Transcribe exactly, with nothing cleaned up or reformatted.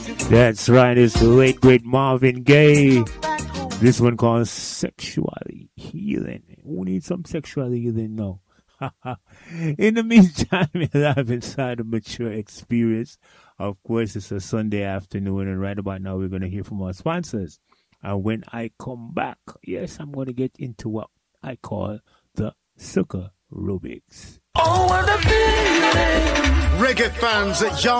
That's right, it's the late great Marvin Gaye. This one called Sexually Healing. Who needs some sexual healing now? In the meantime, you're live inside a mature experience. Of course, it's a Sunday afternoon, and right about now, we're going to hear from our sponsors. And when I come back, yes, I'm going to get into what I call the Sucker Rubics. Oh, what a feeling! Reggae fans, y'all